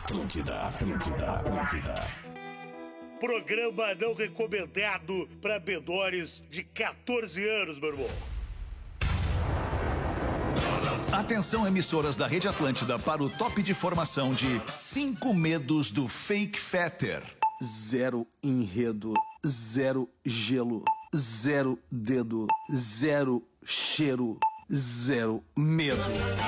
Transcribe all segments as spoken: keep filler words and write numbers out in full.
Atlântida, Atlântida, Atlântida. Programa não recomendado para menores de catorze anos, meu irmão. Atenção, emissoras da Rede Atlântida, para o top de formação de cinco medos do Fake Fetter. Zero enredo, zero gelo, zero dedo, zero cheiro, zero medo.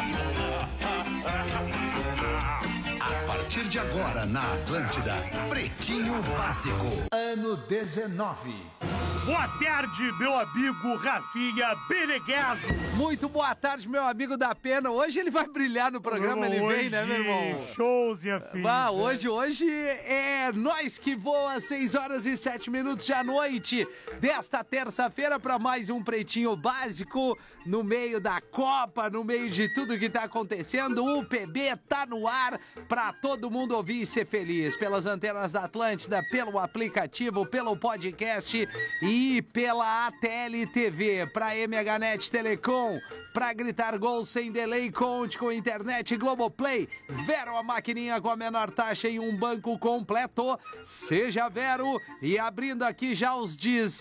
A partir de agora na Atlântida, Pretinho Básico, ano dezenove. Boa tarde, meu amigo Rafinha Benegaso. Muito boa tarde, meu amigo da Pena. Hoje ele vai brilhar no programa, ele vem, né, meu irmão? Shows e afins. Ah, hoje, hoje é nós que voa, seis horas e sete minutos da noite desta terça-feira para mais um Pretinho Básico no meio da Copa, no meio de tudo que tá acontecendo. O P B tá no ar para todo mundo ouvir e ser feliz. Pelas antenas da Atlântida, pelo aplicativo, pelo podcast e pela A T L T V, pra M H Net Telecom, pra gritar gol sem delay, conte com internet Globoplay, Vero, a maquininha com a menor taxa em um banco completo, seja Vero, e abrindo aqui já os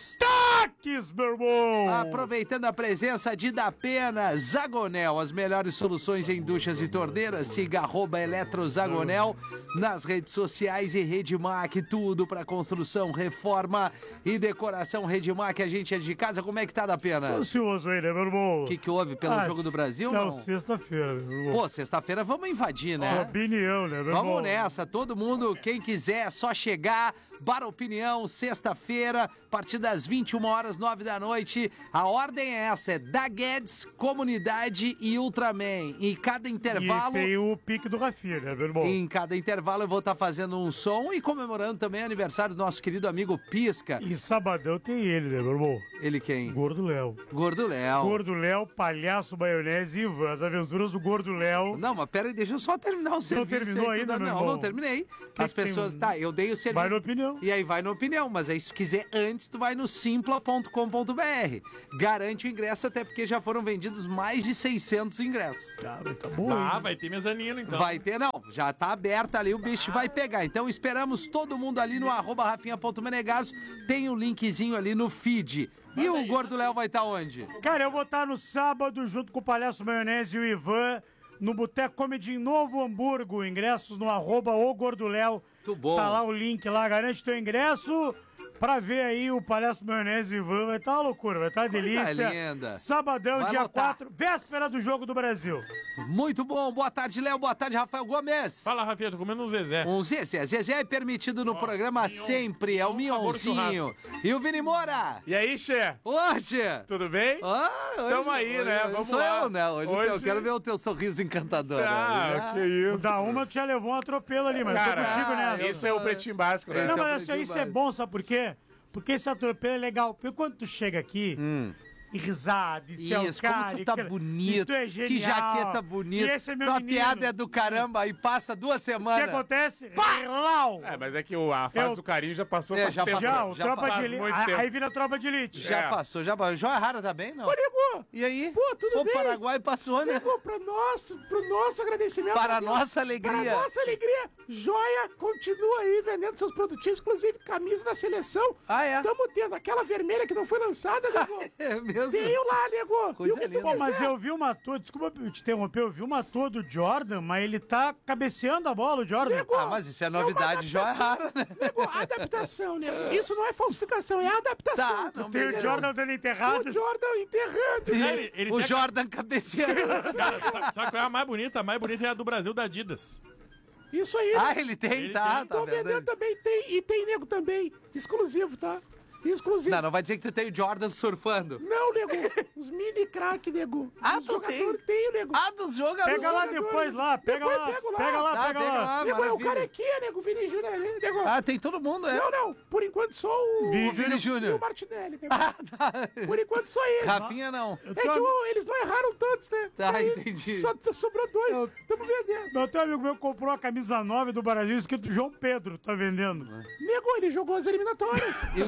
destaques, meu irmão! Aproveitando a presença de Dapena, Zagonel, as melhores soluções em duchas e torneiras, siga arroba Eletrozagonel nas redes sociais e Redmac, tudo pra construção, reforma e decoração. Redmac, a gente é de casa, como é que tá, da Pena? Ansioso aí, né, meu irmão? O que que houve pelo ah, Jogo do Brasil? Não, não? sexta-feira, meu irmão. Pô, sexta-feira vamos invadir, né? Opinião, né, meu Vamos irmão? nessa, todo mundo, quem quiser, só chegar, para opinião, sexta-feira, a partir das vinte e uma horas, nove da noite. A ordem é essa, é da Guedes, Comunidade e Ultraman. E cada intervalo... E tem o pique do Rafinha, né, meu irmão? Em cada intervalo eu vou estar fazendo um som e comemorando também o aniversário do nosso querido amigo Pisca. E sabadão tem ele, né, meu irmão? Ele quem? Gordo Léo. Gordo Léo. Gordo Léo, Palhaço, Maionese e Ivan. As aventuras do Gordo Léo. Não, mas pera aí, deixa eu só terminar o serviço. Não terminou aí, ainda, tudo... meu Não, irmão? não terminei. Que As que pessoas... tem... Tá, eu dei o serviço. Vai na opinião. E aí vai na opinião, mas aí se tu quiser antes, tu vai no simpla ponto com ponto b r. Garante o ingresso, até porque já foram vendidos mais de seiscentos ingressos. Ah, mas tá bom. Ah, hein? vai ter mezanino, então. Vai ter, não. Já tá aberto ali, o bicho vai pegar. Então esperamos todo mundo ali no arroba rafinha.menegaso. Tem o linkzinho ali no feed. E o Gordo Léo vai estar onde? Cara, eu vou estar no sábado junto com o Palhaço, Maionese e o Ivan no Boteco Comedy em Novo Hamburgo. Ingressos no arroba o Gordo Léo. Muito bom. Tá lá o link lá, garante teu ingresso pra ver aí o Palhaço, Maionese e o Ivan. Vai estar uma loucura, vai estar uma delícia. Linda. Sabadão, Vai dia lotar. quatro, véspera do Jogo do Brasil. Muito bom. Boa tarde, Léo. Boa tarde, Rafael Gomes. Fala, Rafinha, tô comendo um Zezé. Um Zezé. Zezé é permitido no Ó, programa mignon. sempre. É o Bom sabor Mionzinho. E o Vini Moura. E aí, Xê? Hoje. Tudo bem? Ah, hoje, Tamo aí, hoje, né? hoje Vamos sou lá. eu, né? Hoje, Hoje- eu quero ver o teu sorriso encantador. Ah, que O isso. da uma tu já levou um atropelo ali, mas eu tô Cara, contigo nessa. esse é o pretinho básico, né? Esse Não, é o mas isso, pretinho isso é básico. bom, sabe por quê? Porque esse atropelo é legal. Porque quando tu chega aqui, e risada, e tu é o Isso, como cara, tu tá e bonito, e tu é genial, que jaqueta e bonita, esse é meu tua menino. piada é do caramba e passa duas O que semanas. acontece? Lau! É, mas é que o- a fase Eu- do carinho já passou É, faz já tempo. passou. Já, o já tropa faz de elite. muito Aí, tempo. aí vira tropa de elite. Já É. passou, já passou. Joia Rara tá bem, não? Nego, E aí? Pô, tudo o bem? Paraguai passou, né? pra nosso, pro nosso agradecimento. Para a nossa alegria. alegria, Joia continua aí vendendo seus produtinhos, inclusive camisa da seleção. Ah, é? Estamos tendo aquela vermelha que não foi lançada, nego. É mesmo? Veio lá, nego. Coisa E o que tu linda. Pô, mas eu vi uma toa, desculpa te interromper, eu vi uma toa do Jordan, mas ele tá cabeceando a bola, o Jordan. Ah, mas isso é novidade, Joia Rara, né? Nego, adaptação, nego. Isso não é falsificação, é adaptação. Tá, não, Tem o beleza. Jordan dando enterrado. O Jordan enterrando. E Ele- ele o tem a- Jordan cabeceando. Cara, sabe, sabe qual é a mais bonita? A mais bonita é a do Brasil da Adidas. Isso aí. Ah, ele tem, Ele tá, tem. tá Tô vendendo vendo? também, tem. E tem nego também. Exclusivo, tá? Exclusivo. Não, não vai dizer que tu tem o Jordan surfando. Não, nego. Os mini crack, nego. Ah, Os tu tem? jogadores tem, nego. Ah, dos jogadores. Pega lá depois lá, pega Depois lá, pego lá. pega lá, Tá, pega pega lá. lá, Nego, é o maravilha. carequinha, nego. Vini Júnior ali, nego. Ah, tem todo mundo, é? Não, não. Por enquanto só o... Vini o Vini Júnior. E o Martinelli, nego. Ah, tá. Por enquanto só ele. Rafinha não. É que o- eles não erraram tantos, né? Tá, Aí entendi. Só sobrou dois. Estamos vendendo. Meu teu amigo meu comprou a camisa nove do Brasil escrito João Pedro, tá vendendo. Nego, ele jogou as eliminatórias. E o Estevam?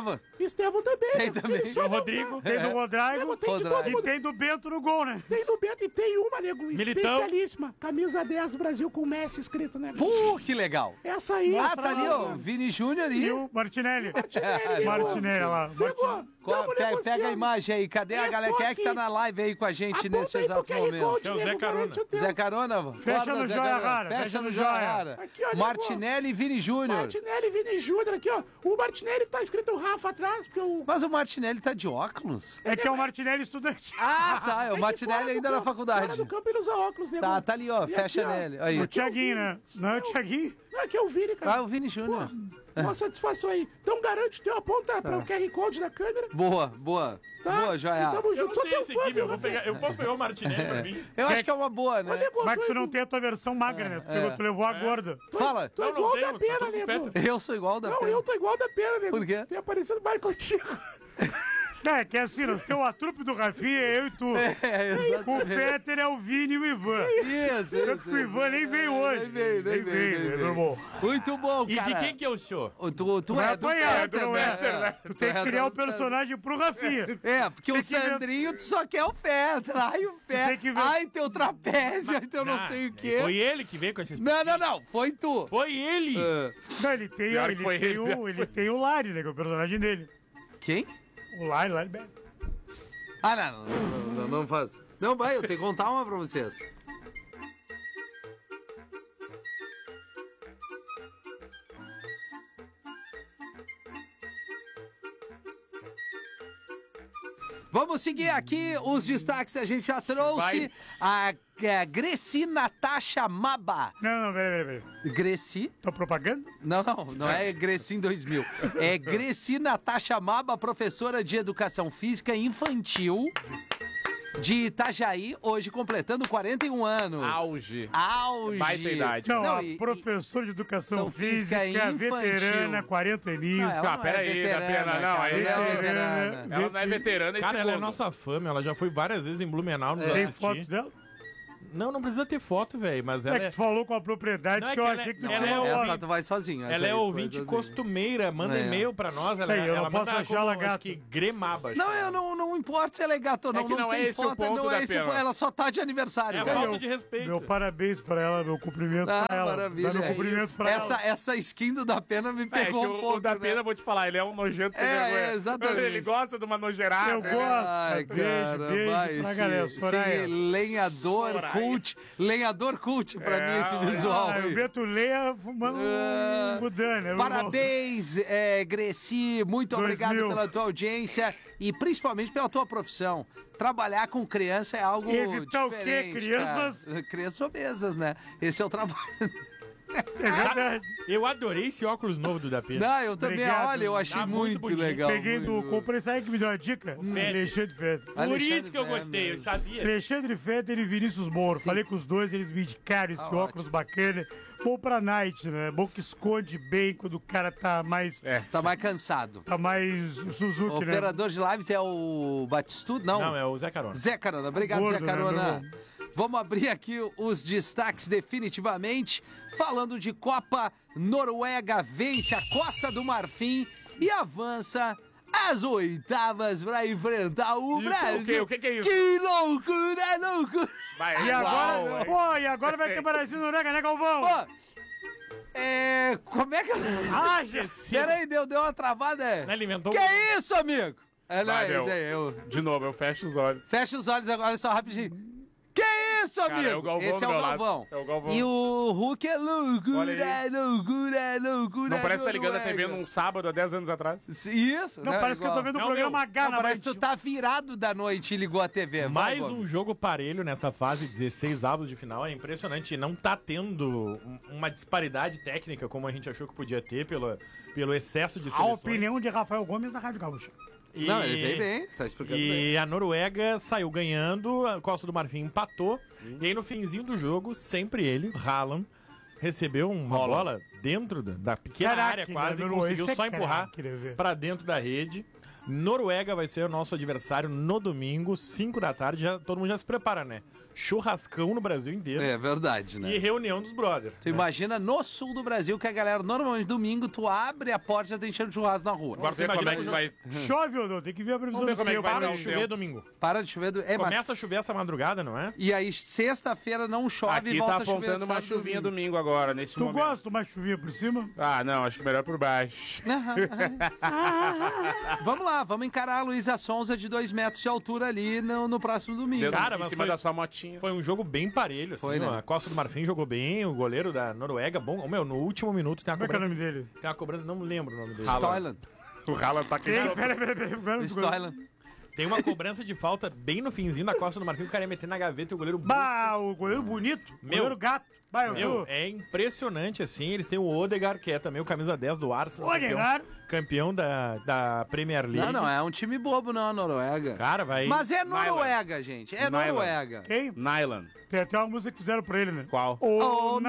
Estevam. Estevam também. Tem também. Ele só O não- Rodrigo, tem do Nego, Rodrigo tem de Rodrigo. todo e mundo. tem do Bento no gol, né? Tem do Bento e tem uma, nego, Militão. especialíssima. Camisa dez do Brasil com Messi escrito, né? Pô, que legal. Essa aí. Ah, tá ali, ó. Vini Júnior E e... o Martinelli. Martinelli, Martinelli, olha lá. Nego, Martinelli. Qual- tamo pega, negociando. pega a imagem aí. Cadê a É galera? só Quem é que tá que- na live aí com a gente Aponta nesse aí pro exato Q R momento? Code, É o Zé nego, Carona. garante o teu. Zé Carona, vamos. Fecha Bora, no Zé joia Carona. rara, Fecha no joia rara. Aqui, ó, nego. Martinelli e Vini Júnior. Martinelli e Vini Júnior aqui, ó. O Martinelli tá escrito Rafa atrás, porque o... Mas o Martinelli tá de óculos? É que é o Martinelli estudante. Ah, tá. É o que Martinelli fora do ainda na campo- faculdade. Fora do campo ele usa óculos, nego. Tá, tá ali, ó. E Fecha aqui, ó. nele. Aí. O Thiaguinho, né? Não é o Thiaguinho? Não, aqui é o Vini, cara. Ah, o Vini Júnior. Uma satisfação aí. Então garante o teu, aponta para o Q R Code da câmera. Boa, boa. Tá? Boa, Joia. Tamo Eu junto. não Só tenho teu esse fã, aqui, meu. Eu, viu, vou pegar, eu posso pegar o Martinelli pra mim? Eu acho que é uma boa, né? Nego, Mas tu tu- não tem a tua versão magra, né? Tu, pegou- tu levou a gorda. Fala. Tu é Não, não igual tenho, da tá pena, tudo nego. feto. Eu sou igual da Não, Pena. eu tô igual da pena, nego. Por quê? Tem aparecido mais contigo. É, que é assim, nós temos a trupe do Rafinha, eu e tu. É, O exatamente. Fetter é o Vini e o Ivan. Isso, Tanto que o Ivan nem veio hoje. Nem veio, nem veio, nem né, veio. irmão? Muito bom, E cara. de quem que eu sou? O- Tu, tu Vai é do apanhar, Fetter, tu não né? é, né? Tu tem é que criar do o personagem pro Rafinha. É, porque Tem o que ver- Sandrinho tu só quer o Fetter. Ai, o tem Fetter. que ver- Ai, teu trapézio. Ai, teu não Ah, sei o quê. Foi ele que veio com esses... Não, não, não. Foi tu. Foi ele! Ah, Não, ele tem, Pior ele que foi tem, ele, o, pior ele tem o Lari, né? Que é o personagem dele. quem? O Lari, Lari Bess. Ah, não, não, não, não, não faz. Não, vai, eu tenho que contar uma pra vocês. Vamos seguir aqui os destaques que a gente já trouxe. A, a Greci Natasha Maba. Não, não, peraí, peraí, peraí. Greci? Tô propaganda? Não, não, não é Grecim dois mil. É Greci Natasha Maba, professora de Educação Física Infantil de Itajaí, hoje completando quarenta e um anos. Auge. Auge. Baita idade. Não, Não, a e- professora de educação São física física, infantil. veterana, quarenta aninhos. Não, ela Ah, não pera é aí, veterana, da pena, não, cara, aí ela é não. veterana. Ela não é veterana, Cara, ela é segundo. nossa fã, meu. Ela já foi várias vezes em Blumenau nos Tem assistir. foto dela? Não, não precisa ter foto, velho, mas ela É que é... tu falou com a propriedade Não, é que eu que ela achei é- que tu ela tinha é uma o- foto. Essa tu vai sozinho. essa Ela é aí, tu vai ouvinte sozinho. costumeira, manda É. e-mail pra nós. Ela, Tem, eu ela não posso manda achar como, ela acho gata. que gremaba. Não, eu não, não importa se ela é gata ou não. É que não tem é esse foto, o ponto não da é esse o pena. ponto. Ela só tá de aniversário. É cara. falta meu- de respeito. Meu parabéns pra ela, meu cumprimento Ah, pra ela. maravilha. Dá meu é cumprimento isso. pra essa, ela. essa skin do da pena me É, pegou que um o, pouco. o da né? pena, vou te falar, ele é um nojento sem É, vergonha. é, exatamente. Ele gosta de uma nojeirada. Eu né? gosto. Ai, beijo, cara, beijo vai, pra esse, galera. Soraya. esse lenhador Soraya. cult, lenhador cult pra É, mim esse olha. visual Ah, aí. o Beto Leia fumando Ah, um Budan, né? Parabéns, é, Greci, muito Dois obrigado mil. pela tua audiência e principalmente pela tua profissão. Trabalhar com criança é algo Evitar o quê? diferente, Crianças? cara. Crianças obesas, né? Esse é o trabalho. É verdade. Eu adorei esse óculos novo do Dapena. Não, eu também, Obrigado. olha, eu achei Tá muito muito, bonito. legal. Peguei do. muito- Comprei, sabe que me deu uma dica? Alexandre Fetter. Por Alexandre isso que eu Fetter. gostei, eu sabia. Alexandre Fetter e Vinícius Moro. Falei com os dois, eles me indicaram esse Ah, óculos bacana. Bom pra night, né? Bom que esconde bem quando o cara tá mais. É. Tá mais cansado. Tá mais O Suzuki, né? operador de lives é o Batistudo? Não. Não, é o Zé Carona. Zé Carona, obrigado, Gordo, Zé né, Carona. meu irmão? Vamos abrir aqui os destaques definitivamente. Falando de Copa, Noruega vence a Costa do Marfim e avança às oitavas para enfrentar o Isso, Brasil. o quê? O que que é isso? Que loucura, loucura. Vai, E é agora, igual, pô, e agora vai ter Brasil Noruega, né, Galvão? Pô, é... Como é que... Ah, Gessi. Peraí, deu, deu uma travada. é? Ele inventou Que um- é isso, amigo? É, não, Vai, é, meu. isso aí, eu... De novo, eu fecho os olhos. Fecha os olhos agora, só rapidinho. Que isso, amigo? Cara, é o Galvão Esse é do o meu lado. Galvão. É o Galvão. E o Hulk é loucura, Olha loucura, loucura. Não parece que tá ligando a Noruega. T V num sábado há dez anos atrás? Isso. Não, né, parece que eu tô igual. vendo o Não, programa meu. H Não, na parece que noite. tu tá virado da noite e ligou a T V. Vai, Mais Gomes. um jogo parelho nessa fase, dezesseis avos de final. É impressionante. Não tá tendo um- uma disparidade técnica como a gente achou que podia ter pelo, pelo excesso de A seleções. opinião de Rafael Gomes na Rádio Gaúcha. E- Não, ele veio bem, tá explicando bem. E a Noruega saiu ganhando, a Costa do Marfim empatou. E aí no finzinho do jogo, sempre ele, Haaland, recebeu uma Haaland. bola dentro da, da pequena Caraca, área quase e meu irmão, conseguiu esse é só empurrar craque, né, velho? pra dentro da rede. Noruega vai ser o nosso adversário no domingo, cinco da tarde. Já, todo mundo já se prepara, né? Churrascão no Brasil inteiro. É verdade, né? E reunião dos brothers. Tu imagina no sul do Brasil que a galera, normalmente domingo, tu abre a porta e já tem cheiro de churrasco na rua. Agora tu Ver como imagina é que que vai. Chove ou não? Tem que ver a previsão Vamos ver do como é que tempo. vai para dar de um chover tempo. domingo. Para de chover. Do... É, mas- Começa a chover essa madrugada, não é? E aí, sexta-feira não chove e Aqui volta tá a chover apontando uma sábado e chuvinha domingo. domingo agora, nesse Tu momento. gosta de uma chuvinha por cima? Ah, não, acho que melhor por baixo. Vamos lá, vamos encarar a Luísa Sonza de dois metros de altura ali no, no próximo domingo. Dedo Cara, em mas cima foi- da sua motinha. Foi um jogo bem parelho, assim. Foi, né? A Costa do Marfim jogou bem, o goleiro da Noruega, bom. Ô, meu, no último minuto tem uma Como é que é o cobrança. nome dele? Tem uma cobrança, não me lembro o nome dele. Stoyland. O Haaland tá aqui. Ei, pera, pera, pera. pera Stoyland. Tem uma cobrança de falta bem no finzinho da Costa do Marfim, o cara ia meter na gaveta e o goleiro busca. Bah, o goleiro bonito. O Meu. goleiro gato. Vai, eu Meu, vi. é impressionante, assim. Eles têm o Odegaard, que é também o camisa dez do Arsenal. Odegaard. Campeão, campeão da, da Premier League. Não, não, é um time bobo, não, a Noruega. Cara, vai... Mas é Noruega, gente. É Nylon. Noruega. Quem? Nylan. Tem até uma música que fizeram pra ele, né? Qual? Oh,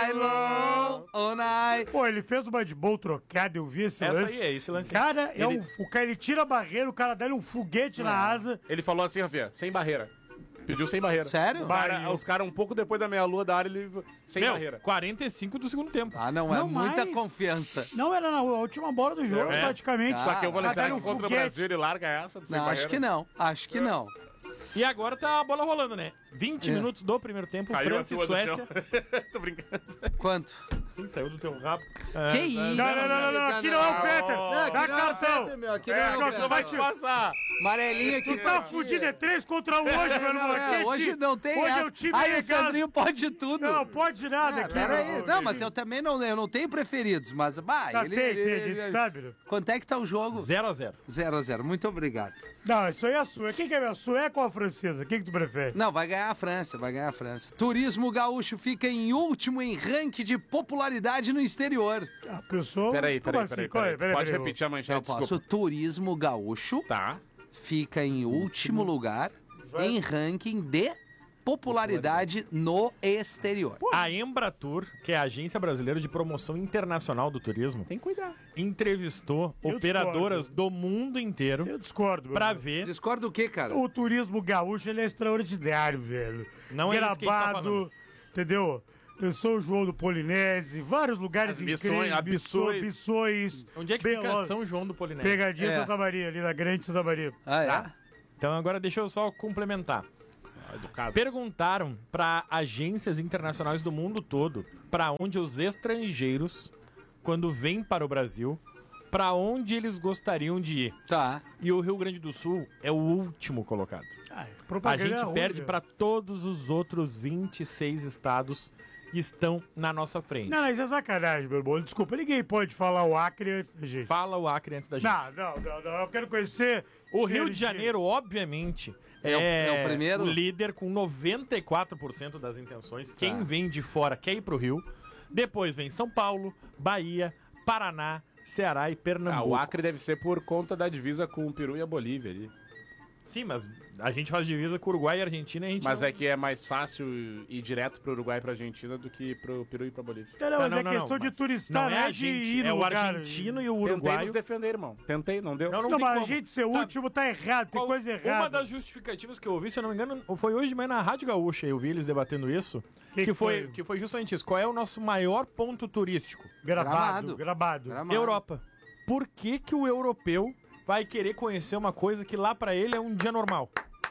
nylon, oh, nylon. Pô, ele fez uma de bowl trocada, eu vi esse Essa lance. aí, é esse lance. Cara, é Ele- um, o cara ele tira a barreira, o cara dá-lhe um foguete na asa. Ele falou assim, Rafinha, sem barreira. Pediu sem barreira. Sério? O cara- os caras, um pouco depois da meia-lua da área, ele... Sem Meu, barreira. quarenta e cinco do segundo tempo. Ah, não, é Não muita mais. confiança. Não, era na última bola do jogo, É. praticamente. Só Só que eu vou Ah, lembrar dá-lhe que um contra o foguete. Brasil ele larga essa do sem Não, barreira. acho que não. Acho que não. E agora tá a bola rolando, né? vinte É. minutos do primeiro tempo, Caiu França a e tua do Suécia. chão. Tô brincando. Quanto? Sim, saiu do teu rabo. Que isso? Não, não, não, não, não, aqui não é o Fetter. Não, aqui Dá não é o cartão. Fetter, meu, aqui É, não é o não, Fetter. não vai te passar. Amarelinha aqui. Tu tá fudido, é três contra um hoje, meu irmão. Aqui É, é hoje time- não tem Hoje essa. é o time Aí o legal. Sandrinho pode tudo. Não, pode nada Ah, aqui. pera meu aí. irmão. Não, mas eu também não, eu não tenho preferidos, mas, bah, Tá, ele... tem, ele- tem, a ele- gente sabe, né? Quanto é que tá o jogo? zero a zero. zero a zero, muito obrigado. Não, isso aí é a sua. Quem que é a sueca ou a francesa? Quem que tu prefere? Não, vai ganhar a França, vai ganhar a França. Turismo gaúcho fica em último em ranking de popularidade no exterior. A pessoa... Peraí, Como peraí, assim? peraí. Qual é? peraí. Peraí, Pode peraí, repetir a manchete, Eu posso. desculpa. Turismo gaúcho Tá. fica em último lugar em ranking de popularidade no exterior. A Embratur, que é a Agência Brasileira de Promoção Internacional do Turismo, Tem que cuidar. entrevistou Eu operadoras do mundo inteiro Eu discordo, meu pra irmão. ver... Discorda do que, cara? O turismo gaúcho, ele é extraordinário, velho. Não é isso que a gente tá Gravado, falando. entendeu? Eu sou o João do Polinese, vários lugares As missões, incríveis. abissões. Missões. Onde é que fica Belos, São João do Polinésio? Pegadinha É. Santa Maria, ali na Grande Santa Maria. Ah, é? Tá. Então agora deixa eu só complementar. Educado. Perguntaram para agências internacionais do mundo todo para onde os estrangeiros, quando vêm para o Brasil, para onde eles gostariam de ir. Tá. E o Rio Grande do Sul é o último colocado. Ah, A propaganda gente ruim, perde velho. para todos os outros vinte e seis estados que estão na nossa frente. Não, isso é sacanagem, meu irmão. Desculpa, ninguém pode falar o Acre antes da gente. Fala o Acre antes da gente. Não, não, não, não. Eu quero conhecer... O se Rio ele- de Janeiro, obviamente, É é, o- é o primeiro? o líder com noventa e quatro por cento das intenções. Quem Tá. vem de fora quer ir pro Rio. Depois vem São Paulo, Bahia, Paraná, Ceará e Ah, Pernambuco. o Acre deve ser por conta da divisa com o Peru e a Bolívia ali. Sim, mas a gente faz divisa com Uruguai e Argentina e a gente Mas não... é que é mais fácil ir direto pro Uruguai e pra Argentina do que pro Peru e pra Bolívia. Não, não, mas Não, é não, questão não, de mas turistar, não é a de gente, ir é no o lugar. argentino e o Tentei uruguaio. nos defender, irmão. Tentei, não deu. Não, não, Não, tem mas a como. gente ser Sabe, último tá errado, tem qual- coisa Uma errada. das justificativas que eu ouvi, se eu não me engano, foi hoje de manhã na Rádio Gaúcha, eu vi eles debatendo isso, Que que, que foi, foi? que foi justamente isso. Qual é o nosso maior ponto turístico? Gravado, Gramado. gravado. Gramado. Europa. Por que que o europeu vai querer conhecer uma coisa que lá pra ele é um dia normal?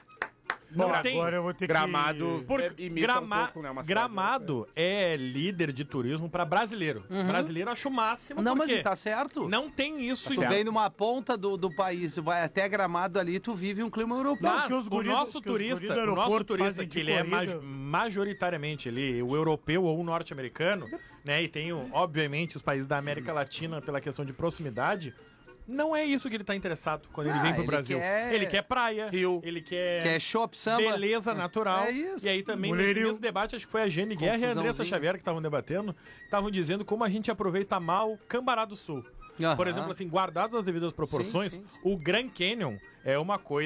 Não Bom, tem. agora eu vou ter Gramado. que... Porque É, imita Grama- um pouco, né, uma cidade Gramado é líder de turismo pra brasileiro. Brasileiro acha o máximo. Não, por mas quê? tá certo. Não tem isso. Tu em- vem numa ponta do, do país, vai até Gramado ali, tu vive um clima europeu. Mas que os o guris- nosso que os guris turista, do o nosso aeroporto turista fazem que de ele é corrida. ma- majoritariamente ele, o europeu ou o norte-americano, né? E tem, o- obviamente, os países da América Latina pela questão de proximidade. Não é isso que ele tá interessado quando ele Ah, vem pro ele Brasil. quer- Ele quer praia, Rio. ele quer, Que é chopp samba. beleza natural. É isso. E aí também nesse Mulherio. mesmo debate, acho que foi a Jane Guerra e a Andressa Confusãozinha. Xavier que estavam debatendo, estavam dizendo como a gente aproveita mal Cambará do Sul. Aham. Por exemplo, assim, guardadas as devidas proporções, Sim, sim, sim. o Grand Canyon é uma coisa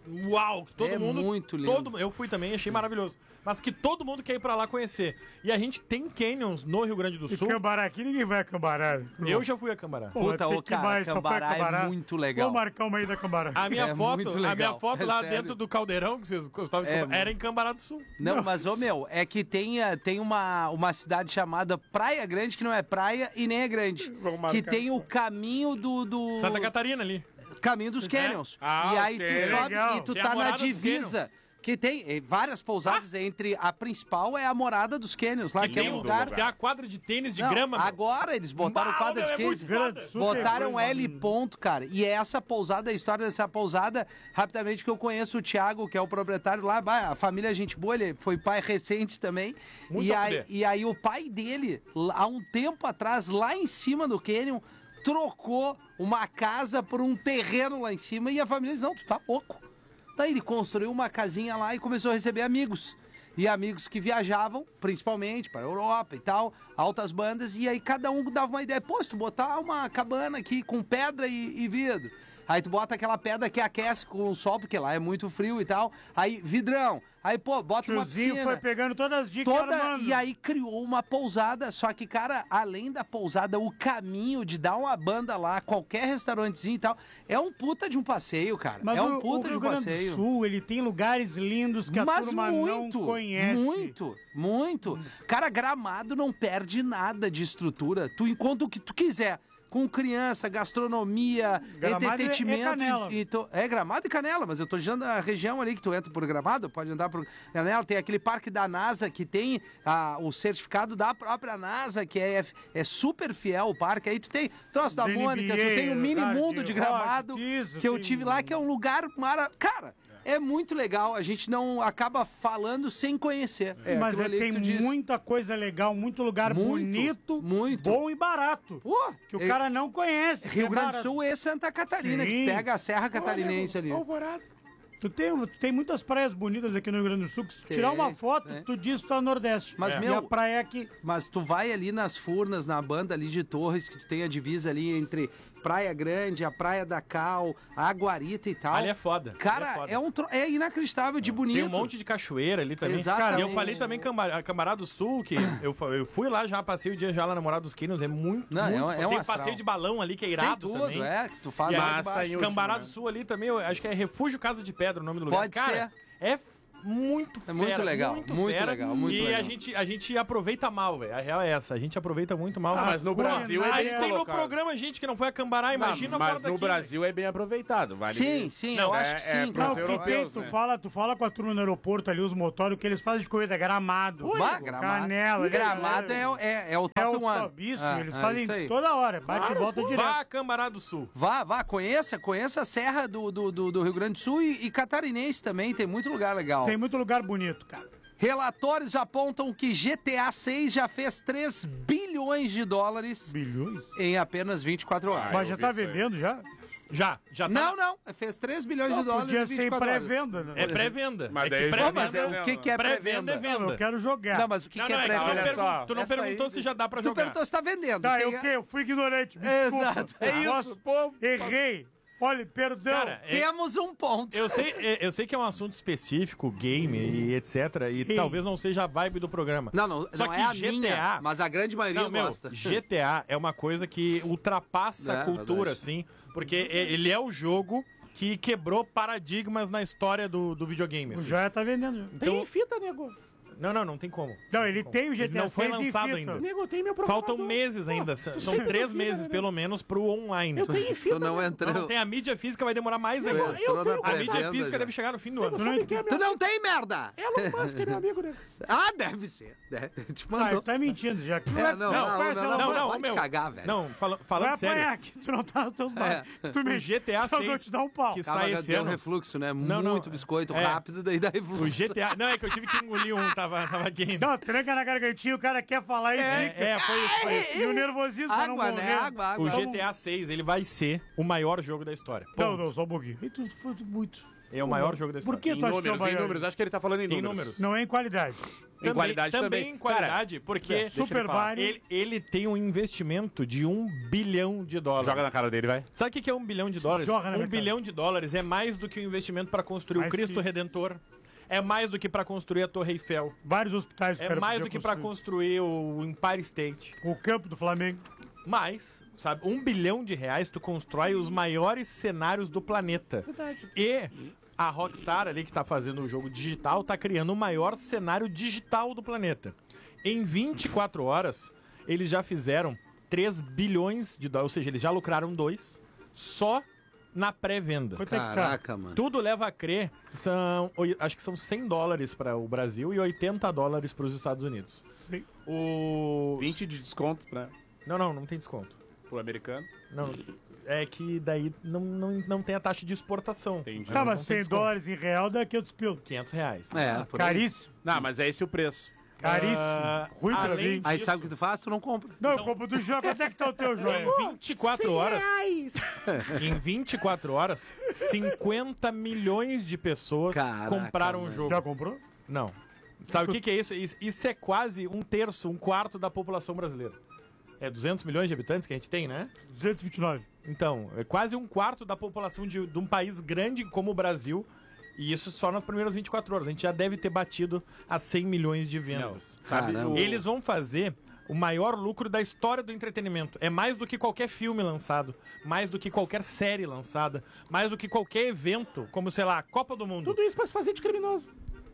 uau, que todo É mundo... muito lindo. Todo, eu fui também, achei maravilhoso. Mas que todo mundo quer ir pra lá conhecer. E a gente tem canyons no Rio Grande do E Sul. Cambará aqui, ninguém vai a Cambará. Eu já fui a Cambará. Puta, tem ô, que cara, vai, só foi a Cambará é muito legal. Vamos marcar uma aí da Cambará. A minha É foto, muito a legal, minha foto é lá sério. dentro do caldeirão, que vocês gostavam de É, tomar, era em Cambará do Sul. Não, mas, ô meu, é que tem, eh, tem uma, uma cidade chamada Praia Grande, que não é praia e nem é grande. Vamos marcar. Que tem o caminho do... do... Santa Catarina ali. Caminho dos Canyons. Ah, e aí ok. tu sobe Legal. e tu Tem tá a na morada dos divisa. Que tem eh, várias pousadas entre... A principal é a morada dos Canyons, lá, que é um tem, lugar... tem a quadra de tênis de Não, grama. meu. agora eles botaram Bah, quadra meu, de é muito quinze. foda. Botaram L ponto, cara. E é essa pousada, a história dessa pousada, rapidamente, que eu conheço o Thiago, que é o proprietário lá. Bah, a família é gente boa, ele foi pai recente também. Muito E a aí, fuder. e aí o pai dele, lá- há um tempo atrás, lá em cima do Canyon, trocou uma casa por um terreno lá em cima. E a família disse, não, tu tá louco. Daí ele construiu uma casinha lá e começou a receber amigos. E amigos que viajavam, principalmente, para a Europa e tal, altas bandas, e aí cada um dava uma ideia. Pô, se tu botar uma cabana aqui com pedra e, e vidro, aí tu bota aquela pedra que aquece com o sol, porque lá é muito frio e tal, aí vidrão, aí pô, bota uma Tiozinho piscina. foi pegando todas as dicas Toda, armando. e aí criou uma pousada, só que, cara, além da pousada, o caminho de dar uma banda lá, qualquer restaurantezinho e tal, é um puta de um passeio, cara. Mas é um o, puta o de Rio um Grande passeio. do Sul, ele tem lugares lindos que a Mas turma muito, não conhece. muito, muito. Cara, Gramado não perde nada de estrutura. Tu encontra o que tu quiser. Com criança, gastronomia, Gramado é- é entretenimento. Canela. e, e tu- é Gramado e Canela, mas eu tô dizendo a região ali que tu entra por Gramado, pode entrar por Canela. Tem aquele parque da NASA que tem ah, o certificado da própria NASA, que é, é super fiel o parque. Aí tu tem troço da Do Mônica, tu N B A, tem o mini lugar mundo de de Gramado, rock, isso, que eu tem- tive lá, que é um lugar maravilhoso. Cara, é muito legal, a gente não acaba falando sem conhecer. É Mas aquilo é, ali tem que tu disse. muita coisa legal, muito lugar Muito, bonito, muito. bom e barato. Pô, Que o é- cara não conhece. que Rio é Grande do barato. Sul e Santa Catarina, Sim. que pega a Serra Catarinense ali. Alvorada. Tu tem, tu tem muitas praias bonitas aqui no Rio Grande do Sul, que se tu tirar uma foto, é. tu diz que tá no Nordeste. Mas, E meu- a praia é aqui. Mas tu vai ali nas Furnas, na banda ali de Torres, que tu tem a divisa ali entre Praia Grande, a Praia da Cal, a Aguarita e tal. Ali é foda. ali Cara, foda. é, um tro- é inacreditável de bonito. Tem um monte de cachoeira ali também. Exatamente. E eu falei também Cambará, Cambará do Sul, que eu, fa- eu fui lá já, passei o dia já lá na Morada dos Canyons, é muito, Não, é muito um- é Tem um um astral. passeio de balão ali que é Tem irado tudo, também. é, que tu faz E lá aí, de baixo. tá em último, Cambará né? do Sul ali também, eu acho que é Refúgio Casa de Pedra o nome do lugar. Pode Cara, ser. é muito É muito fera, legal, muito fera, legal, muito e legal. a gente, a gente aproveita mal, velho. A real é essa, a gente aproveita muito mal. Ah, mas no culinária Brasil é a bem gente tem no colocado. programa gente que não foi a Cambará, imagina Não, fora mas daqui. no Brasil é bem aproveitado, vale. Sim, sim, Não, eu é- acho que é sim, pra Não, cara. o que tem, europeus, tu, né? fala, tu fala com a turma no aeroporto ali, os motórios, o que eles fazem de corrida, gramado. Bah, Gramado. Canela. Gramado é, o- é, é o top É o one. top, isso, Ah, eles é fazem isso aí. toda hora, bate e volta direto. Vá a Cambará do Sul. Vá, vá, conheça, conheça a Serra do, do, do, do Rio Grande do Sul e, e Catarinense também, tem muito lugar legal. Tem muito lugar bonito, cara. Relatórios apontam que G T A seis já fez três bilhões de dólares Bilhões? em apenas vinte e quatro horas. Ah, Mas eu já vi tá isso aí. vendendo já? Já, já tá. Não, não, fez três bilhões de Não, dólares podia em ser vinte e em quatro horas. pré-venda, né? É pré-venda. Mas é daí que já- Pô, mas pré-venda é, o que, que é pré-venda é pré-venda? Não, eu venda. quero jogar. Não, mas o que, Não, que não, é é que tu não, pré-venda? olha só, pergun- tu não essa perguntou aí- se já dá pra Tu jogar. perguntou se tá vendendo. Tá, Tem- eu o quê? Eu fui ignorante, me Exato. desculpa. É Nossa, isso, povo. Errei. Olha, perdão. Cara, é- Temos um ponto. eu sei, é- eu sei que é um assunto específico, game e etcétera. E Sim. talvez não seja a vibe do programa. Não, não, Só não que é a G T A minha, mas a grande maioria Não, meu, gosta. G T A é uma coisa que ultrapassa É, a cultura, verdade. assim, porque e- ele é o jogo que quebrou paradigmas na história do, do videogame. O assim. Joia tá vendendo. já. Então, Tem fita, nego. não, não, não tem como. Não, ele como. tem o G Ele T A não foi seis em lançado fita. ainda. Nego, tem meu programador. Faltam meses ainda, Pô, são tu são sempre três duvida, meses né? pelo menos pro online. Eu tenho fita, Tu não nego. entrou. Não, tem a mídia física, vai demorar mais ainda. Eu Eu tenho na A mídia pré-venda física já. deve chegar no fim do ano. Nego, sabe quem é meu... Tu não tem merda! Elon Musk é meu amigo, nego. Ah, deve ser. Deve. Te Ah, mandou. tá mentindo já. Tu É, vai- não, não, não, conhece não, ela, não, não, não, não, pode meu. cagar, velho. Não, fala- Vai falando apanhar sério. aqui, tu não tá nos teus bares. Tu O G T A Eu vou seis te dar um pau. que Calma, sai já esse deu ano. refluxo, né? Não, não, Muito biscoito é. rápido, daí dá refluxo. O G T A. Não, é que eu tive que engolir um, tava, tava quente. Não, tranca na gargantinha, o cara quer falar e fica. É, é, foi isso, foi isso. E o nervosismo pra não Água, morrer. né? Água, água. O G T A seis, ele vai ser o maior jogo da história. Não, Ponto. não, só um pouquinho. E tu foi muito. É o maior jogo da história. Por que Em tu acha que é o números, em maior? números. Acho que ele tá falando em Em números. números. Não é em qualidade. Em qualidade também. Também em qualidade, porque deixa ele Super falar. Mario. ele, ele tem um investimento de um bilhão de dólares. Joga na cara dele, vai. Sabe o que que é um bilhão de dólares? Joga na Um minha cara. bilhão de dólares é mais do que o investimento para construir Mais o Cristo que- Redentor. É mais do que para construir a Torre Eiffel. Vários hospitais. o É cara mais podia do que para construir. construir o Empire State. O campo do Flamengo. Mas, sabe, um bilhão de reais tu constrói os maiores cenários do planeta. E a Rockstar ali que tá fazendo o jogo digital tá criando o maior cenário digital do planeta. Em vinte e quatro horas, eles já fizeram três bilhões de dólares, ou seja, eles já lucraram dois só na pré-venda. Quanto é que tá? Caraca, mano. Tudo leva a crer, são, oi- acho que são cem dólares para o Brasil e oitenta dólares para os Estados Unidos. Sim. O... vinte de desconto pra, Não, não, não tem desconto. pro americano. Não, é que daí não, não, não tem a taxa de exportação. Entendi. Tá, Não mas tem cem desconto. dólares em real dá quinhentos pila. quinhentos reais. É, por aí. Caríssimo. Não, mas é esse o preço. Caríssimo. Ah, Ruim pra além mim. Aí disso- sabe o que tu faz? Tu não compra. Não, eu compro do jogo. Quanto é que tá o teu jogo? Em vinte e quatro horas, em vinte e quatro horas, cinquenta milhões de pessoas Caraca, compraram o mano. jogo. Já comprou? Não. Sabe o que, que é isso? Isso isso é quase um terço, um quarto da população brasileira. É duzentos milhões de habitantes que a gente tem, né? duzentos e vinte e nove. Então, é quase um quarto da população de, de um país grande como o Brasil. E isso só nas primeiras vinte e quatro horas. A gente já deve ter batido as cem milhões de vendas. Sabe, Caramba. o- Eles vão fazer o maior lucro da história do entretenimento. É mais do que qualquer filme lançado, mais do que qualquer série lançada, mais do que qualquer evento, como, sei lá, a Copa do Mundo. Tudo isso pra se fazer de criminoso.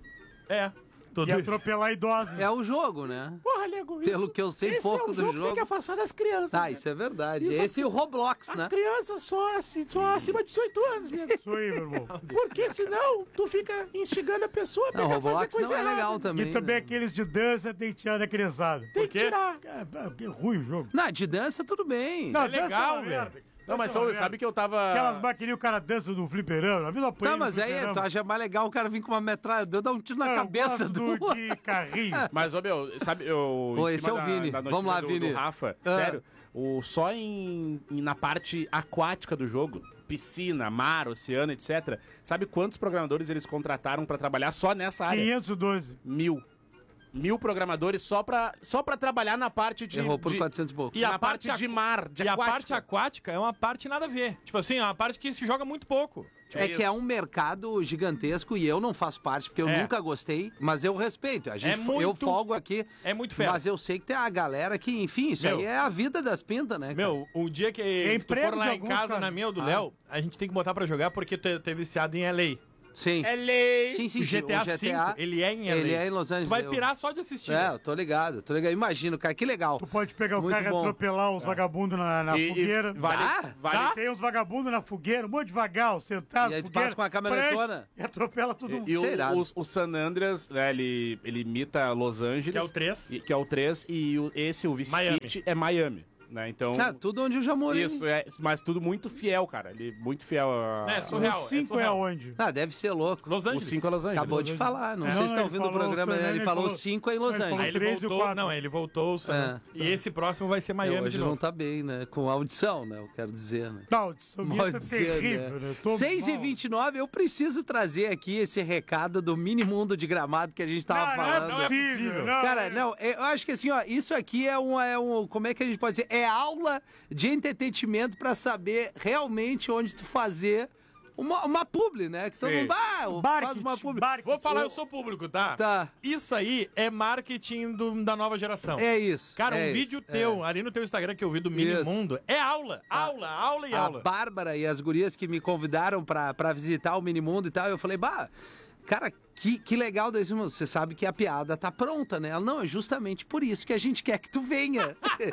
É. Tudo E isso. atropelar idosos. É o jogo, né? Porra, nego, isso... Pelo que eu sei esse pouco é o do jogo. que jogo. Tem que afastar das crianças. Ah, né? isso é verdade. Isso Esse e o Roblox, As né? crianças só, assim, só acima de dezoito anos, nego. Isso aí, meu irmão. Porque senão tu fica instigando a pessoa a Não, pegar fazer Roblox coisa não é errada. legal também. E também né? aqueles de dança tem que tirar da criançada. Tem que tirar. É, é, que ruim o jogo. Não, de dança tudo bem. Não, É legal, dança uma velho. merda. Não, mas Dança é uma só, merda. sabe que eu tava... Aquelas maquininhas o cara dança no fliperama. A vida Tá, mas aí tu acha mais legal o cara vir com uma metralhadora, dar um tiro na cabeça do... do de carrinho. Mas, ô, meu, sabe, eu... Ô, em esse cima é o da- Vini. da Vamos notícia lá, do, Vini. do Rafa, Ah. sério, o, só em, em- na parte aquática do jogo, piscina, mar, oceano, etcétera, sabe quantos programadores eles contrataram pra trabalhar só nessa área? quinhentos e doze. Mil. Mil programadores só pra, só pra trabalhar na parte de... Errou por de, quatrocentos e pouco. E a na parte parte de aqu- mar, de E a aquática. parte aquática é uma parte nada a ver. Tipo assim, é uma parte que se joga muito pouco. É que é um mercado gigantesco e eu não faço parte, porque eu É. nunca gostei, mas eu respeito. A gente, É muito- Eu folgo aqui, É muito fera. mas eu sei que tem a galera que, enfim, isso Meu. aí é a vida das pintas, né? cara? Meu, o dia que tu emprego for de lá em alguns, casa, cara. na minha ou do Ah. Léo, a gente tem que botar pra jogar porque tu tu é viciado em L A. Sim. É lei! Sim, sim, O sim. G T A V, ele é em L A. Ele é em Los Angeles. Tu vai eu- pirar só de assistir. É, eu tô ligado, tô ligado. Imagino, cara, que legal. Tu pode pegar o Muito carro e bom. atropelar os vagabundos na, na E- e fogueira. vale, Ah, vale, Tá? Tem uns vagabundos na fogueira, um monte de vagal, sentado, E aí tu fogueira, passa com a caminhonetona. preste E atropela todo mundo. E o, Cheirado. o, o San Andreas, né, ele, ele imita Los Angeles. Que é o três. e- Que é o três. E o, esse, o Vice Miami. City, é Miami. Né? Então, Ah, tudo onde eu já morei. isso, é, mas tudo muito fiel, cara. Ele muito fiel a... É, surreal. O cinco é surreal. aonde? Ah, deve ser louco. Los O Angeles. cinco é Los Angeles. Acabou de falar, não É, sei não, se tá ele ouvindo o falou programa, o né? San- Ele ele falou falou- cinco em Los ele falou Aí Angeles. ele três e o voltou, quatro. não, ele voltou o San- É. E esse próximo vai ser É, Miami hoje de não novo. tá bem, né? Com audição, né? Eu quero dizer, né? Não, de São Mito é Pode ser, terrível, né? né? Tô seis e mal. vinte e nove, eu preciso trazer aqui esse recado do mini mundo de Gramado que a gente tava Não, falando. não é possível. Não, Cara, é- não, eu acho que assim, ó, isso aqui é um, é um, como é que a gente pode dizer? É aula de entretenimento pra saber realmente onde tu fazer uma, uma publi, né? Que todo Sim. mundo, ah, faz Marketing, uma publi. marketing. Vou falar, eu sou público, tá? Tá, Isso aí é marketing do- da nova geração. é isso. Cara, um é vídeo isso, teu, é. ali no teu Instagram que eu vi do Mini Isso. Mundo, é aula, aula, aula e A aula. Bárbara e as gurias que me convidaram pra, pra visitar o Mini Mundo e tal, eu falei, bah, cara, que, que legal desse mundo. Você sabe que a piada tá pronta, né? Ela, não, é justamente por isso que a gente quer que tu venha.